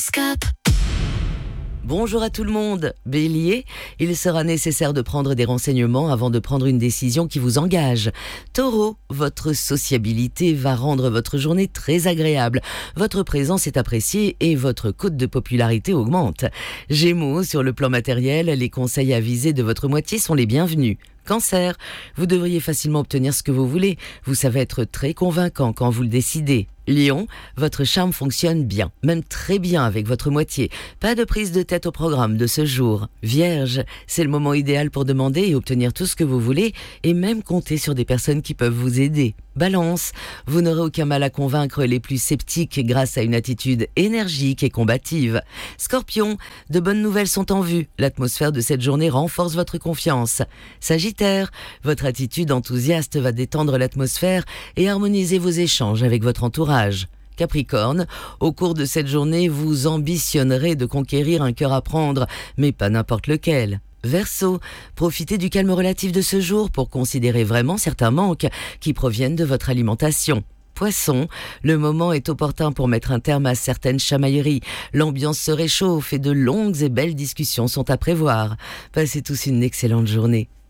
Bonjour à tout le monde. Bélier, il sera nécessaire de prendre des renseignements avant de prendre une décision qui vous engage. Taureau, votre sociabilité va rendre votre journée très agréable. Votre présence est appréciée et votre cote de popularité augmente. Gémeaux, sur le plan matériel, les conseils avisés de votre moitié sont les bienvenus. Cancer, vous devriez facilement obtenir ce que vous voulez. Vous savez être très convaincant quand vous le décidez. Lion, votre charme fonctionne bien, même très bien avec votre moitié. Pas de prise de tête au programme de ce jour. Vierge, c'est le moment idéal pour demander et obtenir tout ce que vous voulez et même compter sur des personnes qui peuvent vous aider. Balance, vous n'aurez aucun mal à convaincre les plus sceptiques grâce à une attitude énergique et combative. Scorpion, de bonnes nouvelles sont en vue. L'atmosphère de cette journée renforce votre confiance. Sagittaire, votre attitude enthousiaste va détendre l'atmosphère et harmoniser vos échanges avec votre entourage. Capricorne, au cours de cette journée, vous ambitionnerez de conquérir un cœur à prendre, mais pas n'importe lequel. Verseau, profitez du calme relatif de ce jour pour considérer vraiment certains manques qui proviennent de votre alimentation. Poisson, le moment est opportun pour mettre un terme à certaines chamailleries. L'ambiance se réchauffe et de longues et belles discussions sont à prévoir. Passez tous une excellente journée.